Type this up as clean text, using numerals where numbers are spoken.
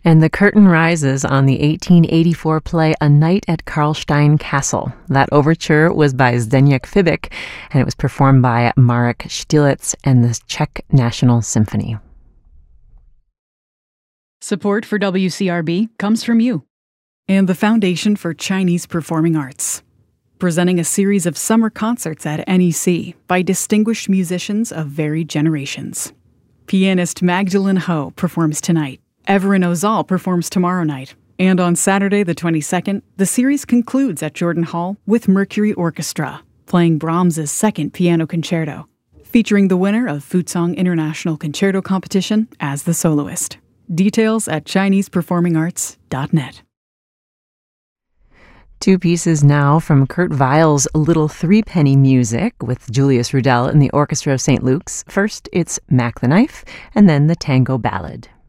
And the curtain rises on the 1884 play A Night at Karlstein Castle. That overture was by Zdeněk Fibik, and it was performed by Marek Štilec and the Czech National Symphony. Support for WCRB comes from you and the Foundation for Chinese Performing Arts, presenting a series of summer concerts at NEC by distinguished musicians of varied generations. Pianist Magdalene Ho performs tonight. Everin Ozal performs tomorrow night. And on Saturday the 22nd, the series concludes at Jordan Hall with Mercury Orchestra, playing Brahms's second piano concerto, featuring the winner of Futsong International Concerto Competition as the soloist. Details at ChinesePerformingArts.net. Two pieces now from Kurt Weill's Little Threepenny Music with Julius Rudel and the Orchestra of St. Luke's. First, it's Mac the Knife, and then the Tango Ballad.